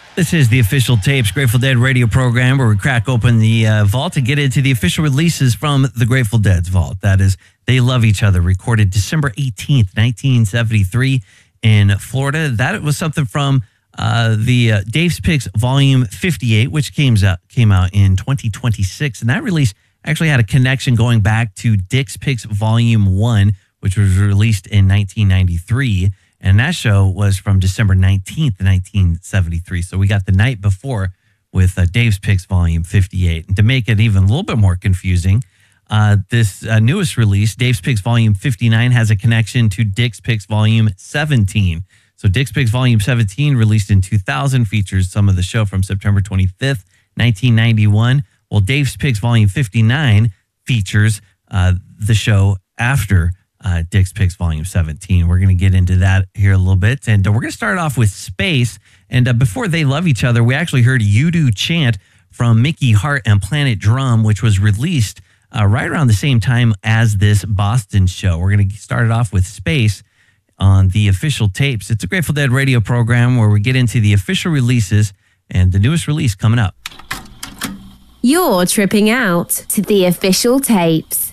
This is the Official Tapes Grateful Dead radio program where we crack open the vault and get into the official releases from the Grateful Dead's vault. That is They Love Each Other, recorded December 18th, 1973 in Florida. That was something from the Dave's Picks Volume 58, which came out in 2026. And that release actually had a connection going back to Dick's Picks Volume 1, which was released in 1993. And that show was from December 19th, 1973. So we got the night before with Dave's Picks Volume 58. And to make it even a little bit more confusing, this newest release, Dave's Picks Volume 59, has a connection to Dick's Picks Volume 17. So Dick's Picks Volume 17, released in 2000, features some of the show from September 25th, 1991. Well, Dave's Picks Volume 59 features the show after Dick's Picks Volume 17. We're going to get into that here a little bit. And we're going to start off with Space. And before They Love Each Other, we actually heard You Do Chant from Mickey Hart and Planet Drum, which was released right around the same time as this Boston show. We're going to start it off with Space on the Official Tapes. It's a Grateful Dead radio program where we get into the official releases and the newest release coming up. You're tripping out to the Official Tapes.